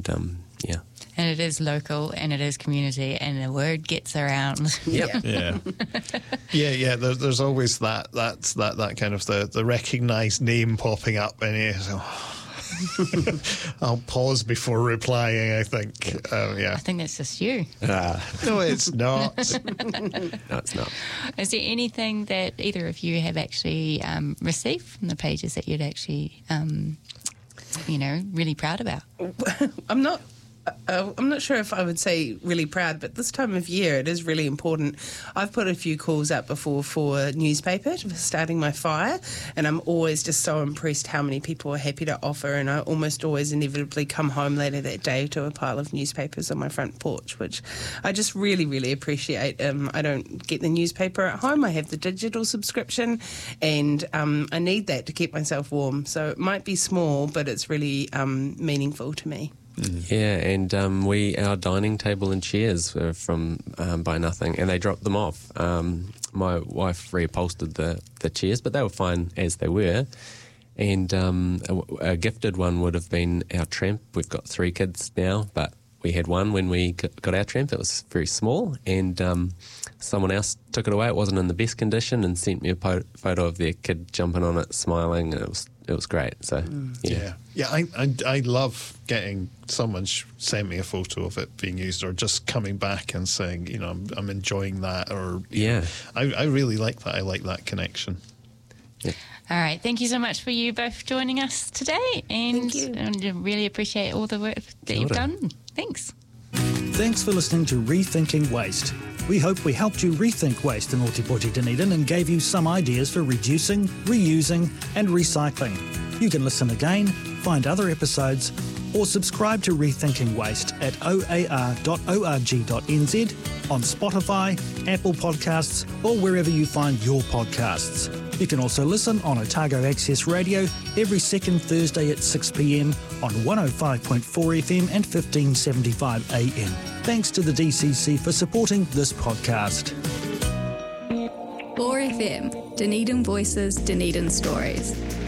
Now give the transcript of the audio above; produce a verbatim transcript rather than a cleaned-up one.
um, yeah. And it is local, and it is community, and the word gets around. Yep. Yeah, yeah, yeah. There, there's always that that's that that kind of the the recognised name popping up, and you so, I'll pause before replying. I think, um, yeah. I think that's just you. Ah. No, it's not. No, it's not. Is there anything that either of you have actually um, received from the pages that you'd actually, um, you know, really proud about? I'm not. Uh, I'm not sure if I would say really proud, but this time of year it is really important. I've put a few calls out before for newspaper for starting my fire, and I'm always just so impressed how many people are happy to offer, and I almost always inevitably come home later that day to a pile of newspapers on my front porch, which I just really, really appreciate. Um, I don't get the newspaper at home. I have the digital subscription, and um, I need that to keep myself warm. So it might be small, but it's really um, meaningful to me. Yeah, and um, we our dining table and chairs were from um, Buy Nothing, and they dropped them off. Um, my wife reupholstered the, the chairs, but they were fine as they were. And um, a, a gifted one would have been our tramp. We've got three kids now, but we had one when we got our tramp. It was very small, and um, someone else took it away. It wasn't in the best condition, and sent me a po- photo of their kid jumping on it, smiling. And it was it was great. So Mm. yeah, Yeah, yeah. I, I I love getting someone sh- send me a photo of it being used, or just coming back and saying, you know, I'm, I'm enjoying that, or you Yeah. know, I I really like that. I like that connection. All right, thank you so much for you both joining us today, and, Thank you. and I really appreciate all the work that Kia you've ora. done. Thanks. Thanks for listening to Rethinking Waste. We hope we helped you rethink waste in Ōtepoti Dunedin and gave you some ideas for reducing, reusing and recycling. You can listen again, find other episodes, or subscribe to Rethinking Waste at o a r dot org dot n z, on Spotify, Apple Podcasts, or wherever you find your podcasts. You can also listen on Otago Access Radio every second Thursday at six p m on one oh five point four F M and fifteen seventy-five A M. Thanks to the D C C for supporting this podcast. four F M, Dunedin Voices, Dunedin Stories.